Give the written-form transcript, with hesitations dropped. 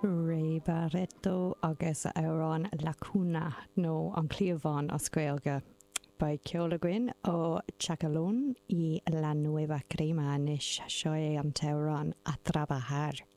Ray Barretto agus árán Lacuna nó an clíomháin a scoilge ba Ceola Gwyn ó Chacalón y la Nueva Crema inis seo é an teamhrán a trabajar.